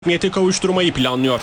Niyete kavuşturmayı planlıyor.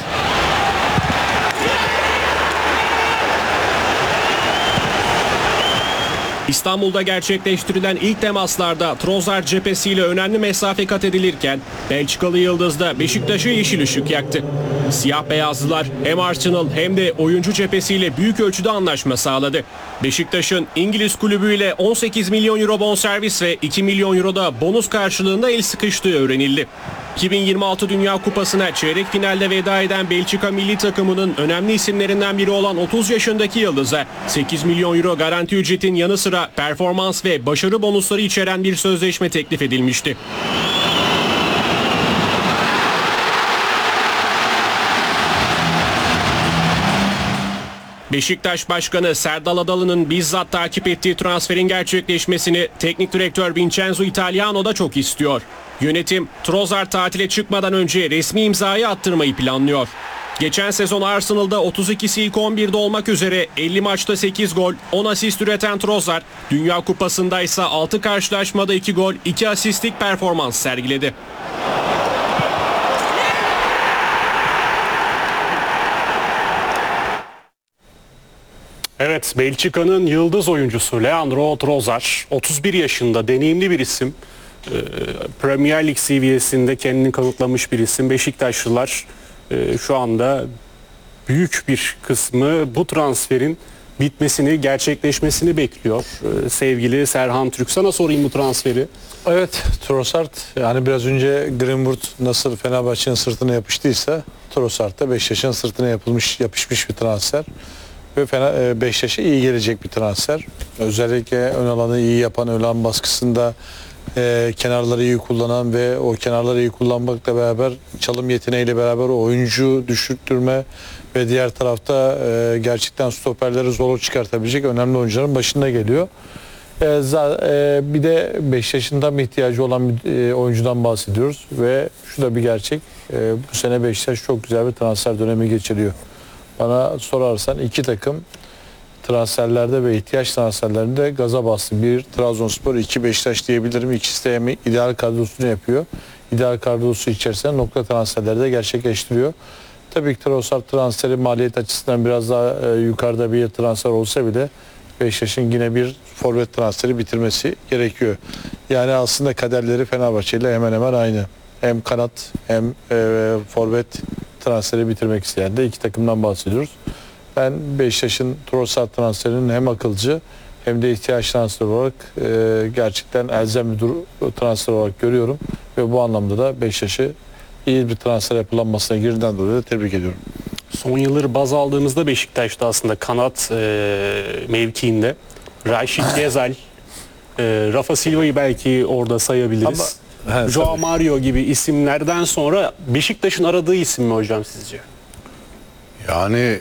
İstanbul'da gerçekleştirilen ilk temaslarda Trossard cephesiyle önemli mesafe kat edilirken Belçikalı yıldız da Beşiktaş'ı yeşil ışık yaktı. Siyah beyazlılar hem Arsenal hem de oyuncu cephesiyle büyük ölçüde anlaşma sağladı. Beşiktaş'ın İngiliz kulübüyle 18 milyon euro bonservis ve 2 milyon euro da bonus karşılığında el sıkıştığı öğrenildi. 2026 Dünya Kupası'na çeyrek finalde veda eden Belçika milli takımının önemli isimlerinden biri olan 30 yaşındaki yıldıza 8 milyon euro garanti ücretin yanı sıra performans ve başarı bonusları içeren bir sözleşme teklif edilmişti. Beşiktaş Başkanı Serdal Adalı'nın bizzat takip ettiği transferin gerçekleşmesini teknik direktör Vincenzo Italiano da çok istiyor. Yönetim Trossard tatile çıkmadan önce resmi imzayı attırmayı planlıyor. Geçen sezon Arsenal'da 32'si ilk 11'de olmak üzere 50 maçta 8 gol, 10 asist üreten Trossard, Dünya Kupası'nda ise 6 karşılaşmada 2 gol, 2 asistlik performans sergiledi. Evet, Belçika'nın yıldız oyuncusu Leandro Trossard, 31 yaşında, deneyimli bir isim. Premier Lig seviyesinde kendini kanıtlamış bir isim. Beşiktaşlılar şu anda büyük bir kısmı bu transferin bitmesini, gerçekleşmesini bekliyor. Sevgili Serhan Türk, sana sorayım bu transferi. Evet, Trossard yani biraz önce Greenwood nasıl Fenerbahçe'nin sırtına yapıştıysa Trossard da Beşiktaş'ın sırtına yapışmış bir transfer. Ve Beşiktaş'a iyi gelecek bir transfer. Özellikle ön alanı iyi yapan, ön alan baskısında kenarları iyi kullanan ve o kenarları iyi kullanmakla beraber çalım yeteneğiyle beraber o oyuncu düşürttürme ve diğer tarafta gerçekten stoperleri zorlu çıkartabilecek önemli oyuncuların başında geliyor. Bir de Beşiktaş'ın ihtiyacı olan bir oyuncudan bahsediyoruz ve şu da bir gerçek, bu sene Beşiktaş çok güzel bir transfer dönemi geçiriyor. Bana sorarsan iki takım transferlerde ve ihtiyaç transferlerinde gaza bastı. Bir Trabzonspor, iki Beşiktaş diyebilirim. İkisi de ideal kadrosunu yapıyor. İdeal kadrosu içerisinde nokta transferleri de gerçekleştiriyor. Tabii ki Trossard transferi maliyet açısından biraz daha yukarıda bir transfer olsa bile Beşiktaş'ın yine bir forvet transferi bitirmesi gerekiyor. Yani aslında kaderleri Fenerbahçe ile hemen hemen aynı. Hem kanat hem forvet transferi bitirmek isteyen de iki takımdan bahsediyoruz. Ben Beşiktaş'ın Trossard transferinin hem akılcı hem de ihtiyaç transferi olarak gerçekten elzem bir transfer olarak görüyorum. Ve bu anlamda da Beşiktaş'ı iyi bir transfer yapılanmasına girdiğinden dolayı da tebrik ediyorum. Son yılları baz aldığımızda Beşiktaş'ta aslında kanat mevkiinde Raşit Gezal, Rafa Silva'yı belki orada sayabiliriz. Ama Joao Mario gibi isimlerden sonra Beşiktaş'ın aradığı isim mi hocam sizce? Yani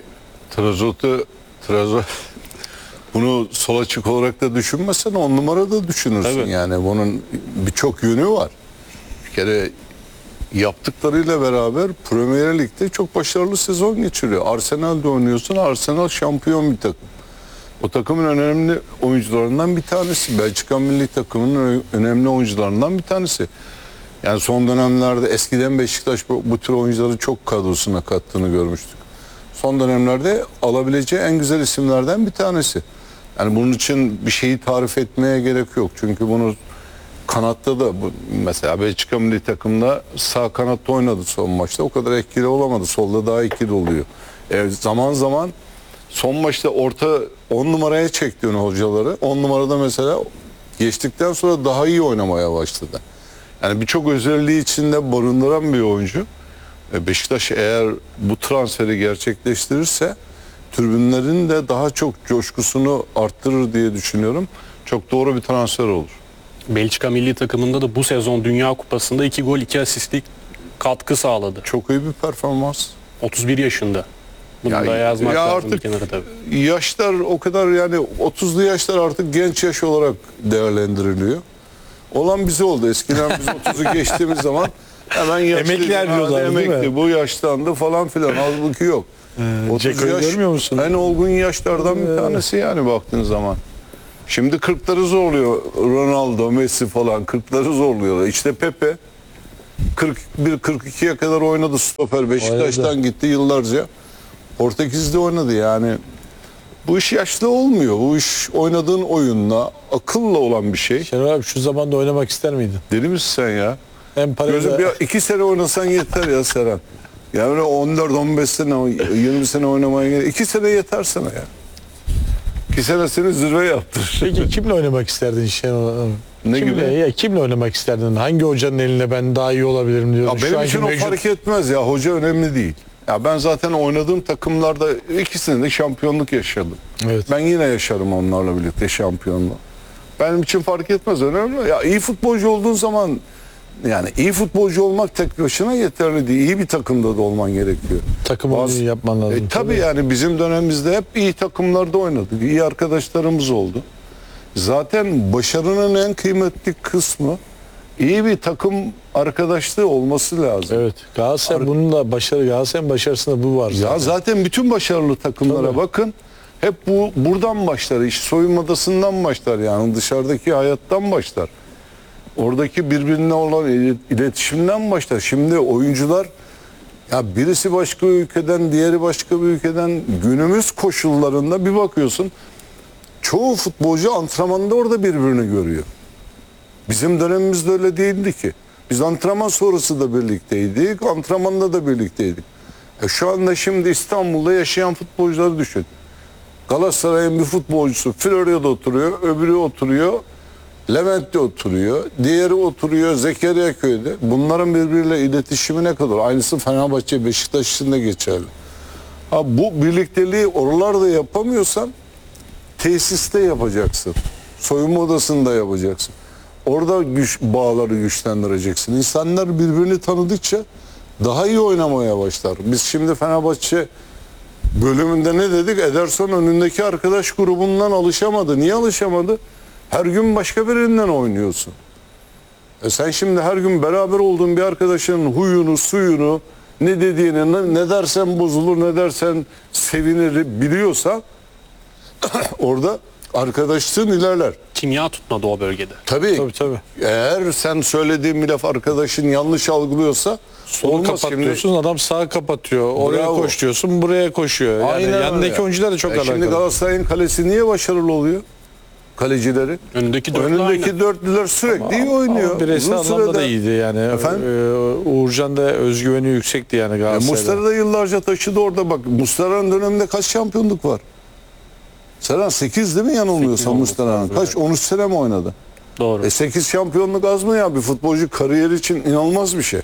Trossard bunu sol açık olarak da düşünmezsen 10 numarada düşünürsün. Evet. Yani bunun birçok yönü var. Bir kere yaptıklarıyla beraber Premier Lig'de çok başarılı sezon geçiriyor. Arsenal'de oynuyorsun. Arsenal şampiyon bir takım. O takımın önemli oyuncularından bir tanesi. Belçika milli takımının önemli oyuncularından bir tanesi. Yani son dönemlerde eskiden Beşiktaş bu tür oyuncuları çok kadrosuna kattığını görmüştük. Son dönemlerde alabileceği en güzel isimlerden bir tanesi. Yani bunun için bir şeyi tarif etmeye gerek yok. Çünkü bunu kanatta da mesela Belçika milli takımda sağ kanatta oynadı son maçta. O kadar etkili olamadı. Solda daha etkili oluyor. Zaman zaman son maçta orta 10 numaraya çekti hocaları. 10 numarada mesela geçtikten sonra daha iyi oynamaya başladı. Yani birçok özelliği içinde barındıran bir oyuncu. Beşiktaş eğer bu transferi gerçekleştirirse tribünlerin de daha çok coşkusunu arttırır diye düşünüyorum. Çok doğru bir transfer olur. Belçika milli takımında da bu sezon Dünya Kupası'nda 2 gol 2 asistlik katkı sağladı. Çok iyi bir performans. 31 yaşında. Bunu da yazmak lazım bir kenara tabii. Yaşlar o kadar yani 30'lu yaşlar artık genç yaş olarak değerlendiriliyor. Olan bize oldu. Eskiden biz 30'u geçtiğimiz zaman hemen yaşlı. Emekliler diyorlar, emekli, bu yaşlandı falan filan. Halbuki yok. 30 yaş görmüyor musun? En olgun yaşlardan bir tanesi yani baktığın zaman. Şimdi 40'ları zorluyor Ronaldo, Messi falan 40'ları zorluyorlar. İşte Pepe 41-42'ye kadar oynadı stoper. Beşiktaş'tan gitti yıllarca. Portekiz'de oynadı yani. Bu iş yaşlı olmuyor. Bu iş oynadığın oyunla, akılla olan bir şey. Şenol abi şu zamanda oynamak ister miydin? Deli misin sen ya? Hem Gözüm parayla... 2 sene oynasan yeter ya Serhan. Yani öyle 14-15 sene, 20 sene oynamaya gerek. 2 sene yeter sana ya. 2 sene seni zirve yaptır. Peki kimle oynamak isterdin Şenol abi? Ne gibi? Kimle oynamak isterdin? Hangi hocanın eline ben daha iyi olabilirim Ya diyordun. benim için o fark etmez ya. Hoca önemli değil. Ya ben zaten oynadığım takımlarda ikisinde de şampiyonluk yaşadım. Evet. Ben yine yaşarım onlarla birlikte şampiyonluğu. Benim için fark etmez, önemli. Ya iyi futbolcu olduğun zaman, yani iyi futbolcu olmak tek başına yeterli değil. İyi bir takımda da olman gerekiyor. Takım oyunu yapman lazım. Tabii yani bizim dönemimizde hep iyi takımlarda oynadık. İyi arkadaşlarımız oldu. Zaten başarının en kıymetli kısmı iyi bir takım arkadaşlığı olması lazım. Evet. Galatasaray bunun da Galatasaray'ın başarısında bu var zaten. Ya zaten bütün başarılı takımlara Tabii. bakın. Hep bu buradan başlar. İş soyunma odasından başlar yani. Dışarıdaki hayattan başlar. Oradaki birbirine olan iletişimden başlar. Şimdi oyuncular, ya birisi başka ülkeden, diğeri başka bir ülkeden, günümüz koşullarında bir bakıyorsun çoğu futbolcu antrenmanda orada birbirini görüyor. Bizim dönemimizde öyle değildi ki. Biz antrenman sonrası da birlikteydik, antrenmanda da birlikteydik. Şu anda şimdi İstanbul'da yaşayan futbolcuları düşün. Galatasaray'ın bir futbolcusu Florya'da oturuyor, öbürü oturuyor Levent'te oturuyor, diğeri oturuyor Zekeriyaköy'de. Bunların birbiriyle iletişimi ne kadar? Aynısı Fenerbahçe, Beşiktaş için de geçerli. Ha, bu birlikteliği oralarda yapamıyorsan tesiste yapacaksın. Soyunma odasında yapacaksın. Orada bağları güçlendireceksin. İnsanlar birbirini tanıdıkça daha iyi oynamaya başlar. Biz şimdi Fenerbahçe bölümünde ne dedik? Ederson önündeki arkadaş grubundan alışamadı. Niye alışamadı? Her gün başka birinden oynuyorsun. Sen şimdi her gün beraber olduğun bir arkadaşının huyunu, suyunu, ne dediğini, ne dersen bozulur, ne dersen sevinir biliyorsan orada arkadaşlığın ilerler. Kimya tutmadı o bölgede. Tabii. Tabii. Eğer sen söylediğin bir laf arkadaşın yanlış algılıyorsa Solu olmaz. kapatıyorsun, adam sağa kapatıyor. Oraya Bravo. koş diyorsun, buraya koşuyor. Yani Aynen yanındaki öyle. oyuncular da çok alakalı. Şimdi Galatasaray'ın kalesi niye başarılı oluyor? Kalecileri. Önündeki dörtlü Önündeki dörtlüler sürekli iyi oynuyor. Ama bireysel Uzun anlamda sürede- da iyiydi yani. Efendim? Uğurcan da özgüveni yüksekti yani Galatasaray'da. Muslera da yıllarca taşıdı orada bak. Muslera'nın döneminde kaç şampiyonluk var? Serhan 8 değil mi yanılmıyorsam 8 olması Muslera'nın? lazım, Kaç? 13 sene mi oynadı? Doğru. 8 şampiyonluk az mı ya? Bir futbolcu kariyeri için inanılmaz bir şey.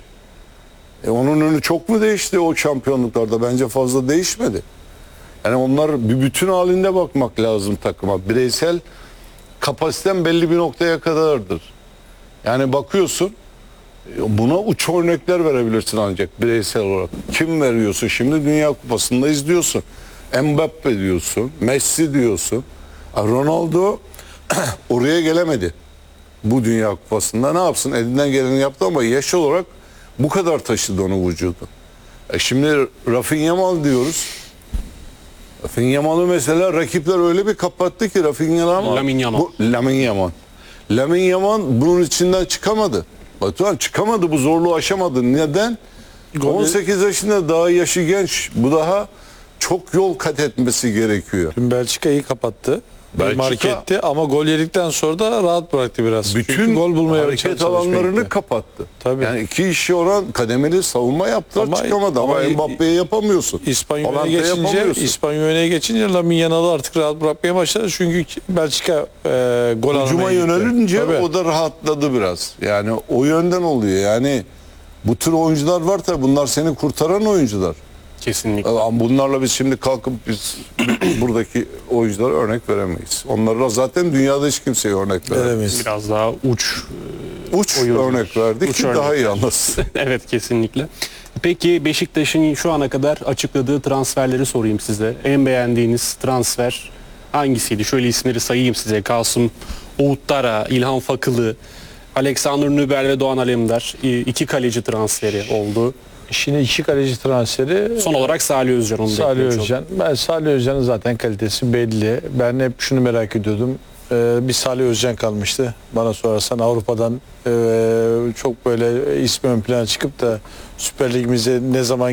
Onun önü çok mu değişti o şampiyonluklarda? Bence fazla değişmedi. Yani onlar bir bütün halinde bakmak lazım takıma. Bireysel kapasiten belli bir noktaya kadardır. Yani bakıyorsun buna uç örnekler verebilirsin ancak bireysel olarak. Kim veriyorsun? Şimdi Dünya Kupası'nda izliyorsun. Mbappe diyorsun, Messi diyorsun. Ronaldo oraya gelemedi. Bu Dünya Kupası'nda ne yapsın? Elinden geleni yaptı ama yaş olarak bu kadar taşıdı onu vücudu. Şimdi Rafinha Yamal diyoruz. Rafinha Yamal'ı mesela rakipler öyle bir kapattı ki Lamine Yamal. Lamine Yamal. Lamine Yamal bunun içinden çıkamadı. Batuhan çıkamadı, bu zorluğu aşamadı. Neden? 18 yaşında, daha yaşı genç. Bu daha çok yol kat etmesi gerekiyor. Dün Belçika'yı kapattı. Belçika- Mark etti ama gol yedikten sonra da rahat bıraktı biraz. Bütün Çünkü gol bulmaya hareket çalışmaya alanlarını gitti. kapattı. Tabii. Yani iki işi olan kademeli savunma yaptılar, Ama- çıkamadı. Ama ama Mbappe'ye yapamıyorsun. İspanya öne Hollanda'ya geçince, Lamine Yamal'ı artık rahat bırakmaya başladı. Çünkü Belçika gol Hücuma alamaya gitti. yönelince Tabii. o da rahatladı biraz. Yani o yönden oluyor. Yani bu tür oyuncular var tabii, bunlar seni kurtaran oyuncular. Kesinlikle. Ama bunlarla biz şimdi kalkıp biz buradaki oyunculara örnek veremeyiz. Onlara zaten dünyada hiç kimseye örnek veremeyiz. Veremeyiz. Biraz daha uç. Uç oyuncular. örnek verdik Uç ki örnek daha iyi verdik. anlasın. Evet, kesinlikle. Peki Beşiktaş'ın şu ana kadar açıkladığı transferleri sorayım size. En beğendiğiniz transfer hangisiydi? Şöyle isimleri sayayım size. Kasım Ouattara, İlhan Fakılı, Alexander Nübel ve Doğan Alemdar. İki kaleci transferi oldu. Şimdi iki kaleci transferi. Son olarak Salih Özcan. Onu Salih beklemiş Özcan. Ben Salih Özcan'ın zaten kalitesi belli. Ben hep şunu merak ediyordum. Bir Salih Özcan kalmıştı. Bana sorarsan Avrupa'dan çok böyle ismi ön plana çıkıp da Süper Ligimize ne zaman